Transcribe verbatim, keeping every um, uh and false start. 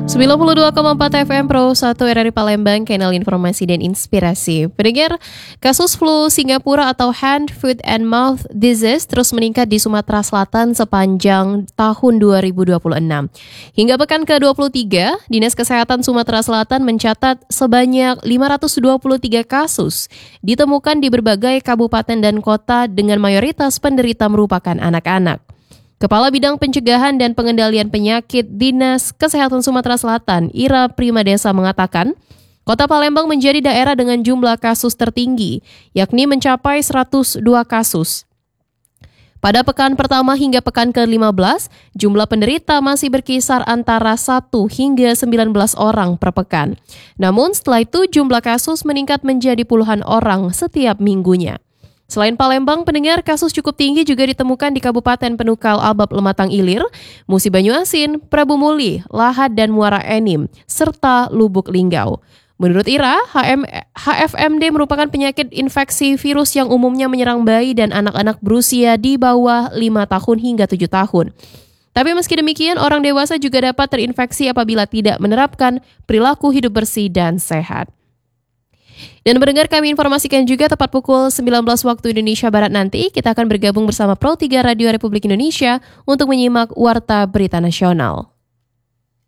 sembilan puluh dua koma empat F M Pro satu R R I Palembang, kanal informasi dan inspirasi. Pendengar, kasus flu Singapura atau Hand, Foot and Mouth Disease terus meningkat di Sumatera Selatan sepanjang tahun dua ribu dua puluh enam. Hingga pekan ke dua puluh tiga, Dinas Kesehatan Sumatera Selatan mencatat sebanyak lima ratus dua puluh tiga kasus ditemukan di berbagai kabupaten dan kota dengan mayoritas penderita merupakan anak-anak. Kepala Bidang Pencegahan dan Pengendalian Penyakit Dinas Kesehatan Sumatera Selatan, Ira Primadesa mengatakan, Kota Palembang menjadi daerah dengan jumlah kasus tertinggi, yakni mencapai seratus dua kasus. Pada pekan pertama hingga pekan ke lima belas, jumlah penderita masih berkisar antara satu hingga sembilan belas orang per pekan. Namun setelah itu jumlah kasus meningkat menjadi puluhan orang setiap minggunya. Selain Palembang, pendengar, kasus cukup tinggi juga ditemukan di Kabupaten Penukal Albab Lematang Ilir, Musi Banyuasin, Prabu Muli, Lahad dan Muara Enim, serta Lubuk Linggau. Menurut Ira, H F M D merupakan penyakit infeksi virus yang umumnya menyerang bayi dan anak-anak berusia di bawah lima tahun hingga tujuh tahun. Tapi meski demikian, orang dewasa juga dapat terinfeksi apabila tidak menerapkan perilaku hidup bersih dan sehat. Dan mendengar, kami informasikan juga tepat pukul sembilan belas waktu Indonesia Barat nanti, kita akan bergabung bersama Pro tiga Radio Republik Indonesia untuk menyimak Warta Berita Nasional.